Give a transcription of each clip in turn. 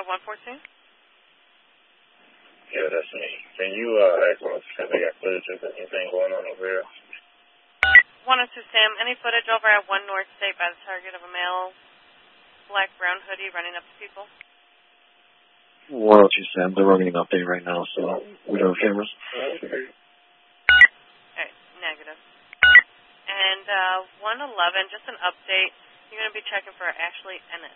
114? Yeah, that's me. Can you ask them if they got footage of anything going on over here? 102 Sam, any footage over at 1 North State by the target of a male black brown hoodie running up to people? 102 Sam, they're running an update right now, so we don't have cameras. Alright, negative. And 111, just an update. You're going to be checking for Ashley Ennis.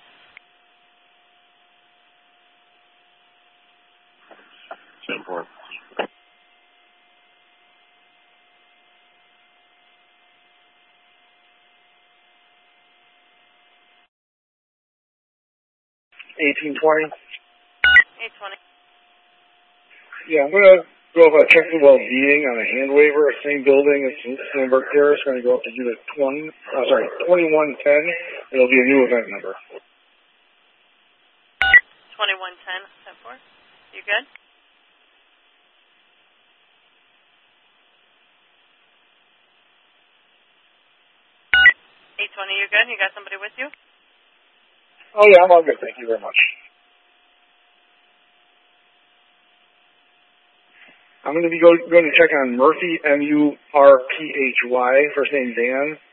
Simple. $18.20. Yeah, I'm going to go about checking well-being on a hand waiver, same building as Bloomberg Terrace. Going to go up to unit 2110. It'll be a new event number. 2110, 10-4. You good? You good? You got somebody with you? Oh, yeah, I'm all good. Thank you very much. I'm going to be going to check on Murphy, Murphy, first name Dan.